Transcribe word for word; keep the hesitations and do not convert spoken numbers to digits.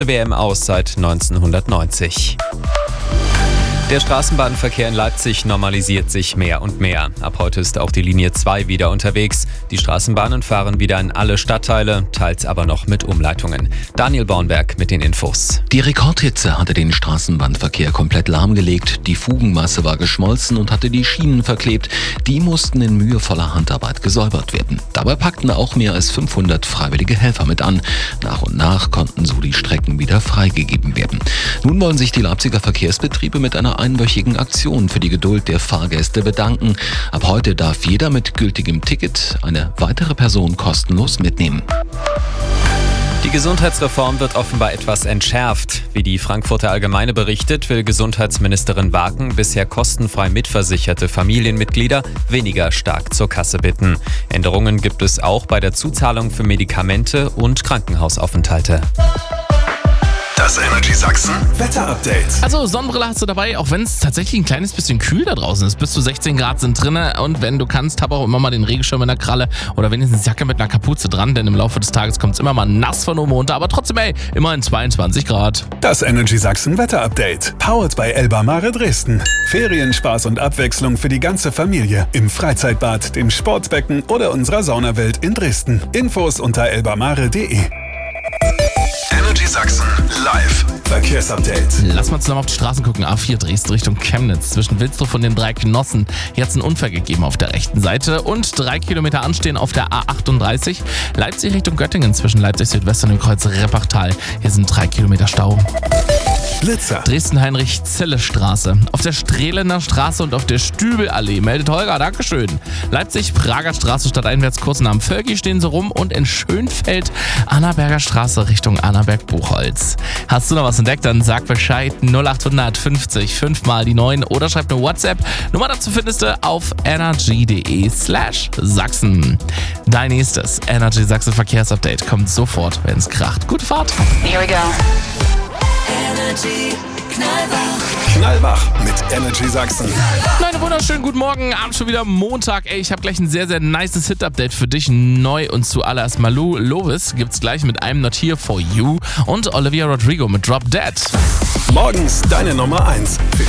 W M aus seit neunzehnhundertneunzig. Der Straßenbahnverkehr in Leipzig normalisiert sich mehr und mehr. Ab heute ist auch die Linie zwei wieder unterwegs. Die Straßenbahnen fahren wieder in alle Stadtteile, teils aber noch mit Umleitungen. Daniel Bornberg mit den Infos. Die Rekordhitze hatte den Straßenbahnverkehr komplett lahmgelegt. Die Fugenmasse war geschmolzen und hatte die Schienen verklebt. Die mussten in mühevoller Handarbeit gesäubert werden. Dabei packten auch mehr als fünfhundert freiwillige Helfer mit an. Nach und nach konnten so die Strecken wieder freigegeben werden. Nun wollen sich die Leipziger Verkehrsbetriebe mit einer einwöchigen Aktion für die Geduld der Fahrgäste bedanken. Ab heute darf jeder mit gültigem Ticket eine weitere Person kostenlos mitnehmen. Die Gesundheitsreform wird offenbar etwas entschärft. Wie die Frankfurter Allgemeine berichtet, will Gesundheitsministerin Waken bisher kostenfrei mitversicherte Familienmitglieder weniger stark zur Kasse bitten. Änderungen gibt es auch bei der Zuzahlung für Medikamente und Krankenhausaufenthalte. Das Energy Sachsen Wetter-Update. Also Sonnenbrille hast du dabei, auch wenn es tatsächlich ein kleines bisschen kühl da draußen ist. Bis zu sechzehn Grad sind drinne und wenn du kannst, hab auch immer mal den Regenschirm in der Kralle oder wenigstens Jacke mit einer Kapuze dran, denn im Laufe des Tages kommt es immer mal nass von oben runter, aber trotzdem ey, immerhin zweiundzwanzig Grad. Das Energy Sachsen Wetter-Update. Powered by Elba Mare Dresden. Ferien, Spaß und Abwechslung für die ganze Familie. Im Freizeitbad, dem Sportbecken oder unserer Saunawelt in Dresden. Infos unter elbamare punkt de. Energy Sachsen live Verkehrsupdate. Lass mal zusammen auf die Straßen gucken. A vier Dresden Richtung Chemnitz. Zwischen Wilsdruff und den drei Genossen. Hier hat es einen Unfall gegeben auf der rechten Seite. Und drei Kilometer anstehen auf der A achtunddreißig. Leipzig Richtung Göttingen zwischen Leipzig Südwest und dem Kreuz Reppachtal. Hier sind drei Kilometer Stau. Blitzer. Dresden-Heinrich-Zelle-Straße. Auf der Strehlener Straße und auf der Stübelallee meldet Holger, Dankeschön. Leipzig-Prager Straße stadteinwärts kurz nach dem Völki stehen sie rum und in Schönfeld Annaberger Straße Richtung Annaberg-Buchholz. Hast du noch was entdeckt? Dann sag Bescheid. null acht fünfzig fünf mal die neun oder schreib eine WhatsApp. Nummer dazu findest du auf energy.de slash Sachsen. Dein nächstes Energy Sachsen Verkehrsupdate kommt sofort, wenn es kracht. Gute Fahrt. Here we go. Energy Knallwach. Knallwach mit Energy Sachsen. Einen wunderschönen guten Morgen, abends schon wieder Montag. Ey, ich habe gleich ein sehr, sehr nices Hit-Update für dich. Neu und zuallererst Malou Lovis gibt's gleich mit I'm Not Here For You und Olivia Rodrigo mit Drop Dead. Morgens deine Nummer eins für